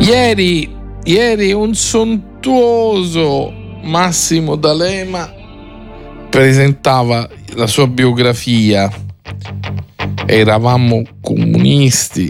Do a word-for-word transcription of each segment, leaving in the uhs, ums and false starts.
Ieri, ieri un sontuoso Massimo D'Alema presentava la sua biografia. Eravamo comunisti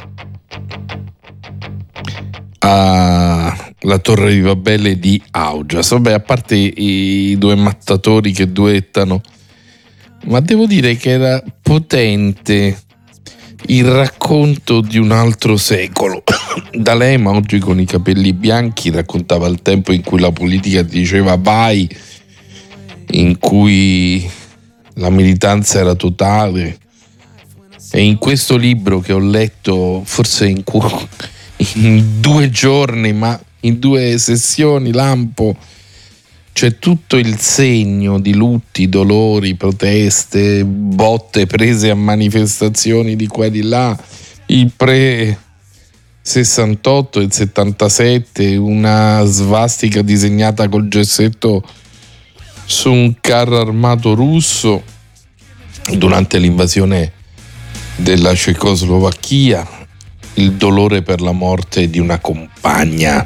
alla Torre di Babele di Augias. Vabbè, a parte i due mattatori che duettano, ma devo dire che era potente il racconto di un altro secolo. D'Alema, oggi con i capelli bianchi, raccontava il tempo in cui la politica diceva vai, in cui la militanza era totale. E in questo libro che ho letto forse in, in due giorni, ma in due sessioni lampo, c'è tutto il segno di lutti, dolori, proteste, botte prese a manifestazioni di qua e di là, il pre sessantotto e il settantasette, una svastica disegnata col gessetto su un carro armato russo durante l'invasione della Cecoslovacchia, il dolore per la morte di una compagna,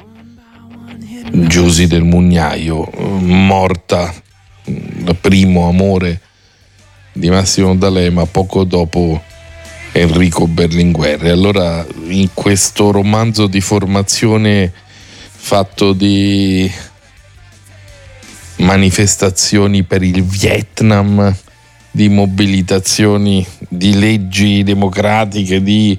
Giusy del Mugnaio, morta, il primo amore di Massimo D'Alema poco dopo Enrico Berlinguer. E allora in questo romanzo di formazione fatto di manifestazioni per il Vietnam, di mobilitazioni, di leggi democratiche, di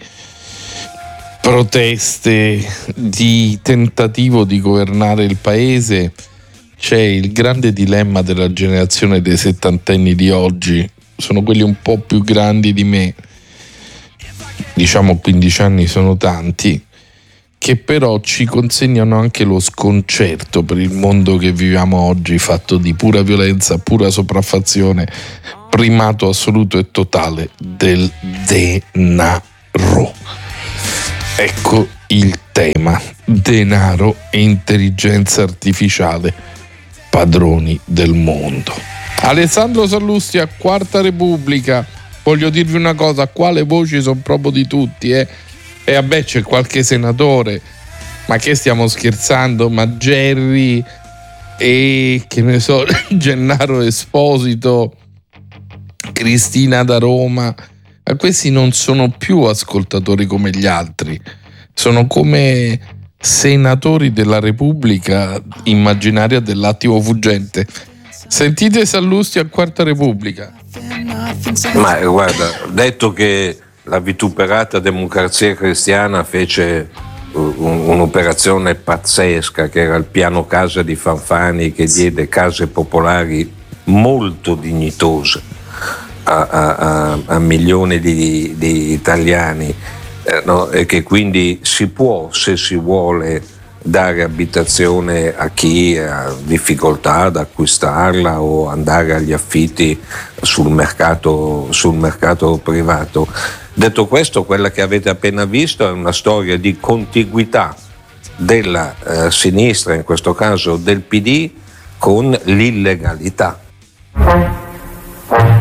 proteste, di tentativo di governare il paese, c'è il grande dilemma della generazione dei settantenni di oggi. Sono quelli un po' più grandi di me, diciamo quindici anni sono tanti, che però ci consegnano anche lo sconcerto per il mondo che viviamo oggi, fatto di pura violenza, pura sopraffazione, primato assoluto e totale del denaro. Ecco il tema: denaro e intelligenza artificiale, padroni del mondo. Alessandro Sallusti a Quarta Repubblica. Voglio dirvi una cosa, qua le voci sono proprio di tutti, eh. E vabbè, c'è qualche senatore, ma che stiamo scherzando? Ma Gerry e che ne so, Gennaro Esposito, Cristina da Roma, ma questi non sono più ascoltatori come gli altri, sono come senatori della Repubblica immaginaria dell'attimo fuggente. Sentite Sallusti a Quarta Repubblica. Ma guarda, detto che la vituperata Democrazia Cristiana fece un'operazione pazzesca, che era il piano casa di Fanfani, che diede case popolari molto dignitose a, a, a, a milioni di, di italiani, eh, no? E che quindi si può, se si vuole, dare abitazione a chi ha difficoltà ad acquistarla o andare agli affitti sul mercato, sul mercato privato. Detto questo, quella che avete appena visto è una storia di contiguità della eh, sinistra, in questo caso del P D, con l'illegalità.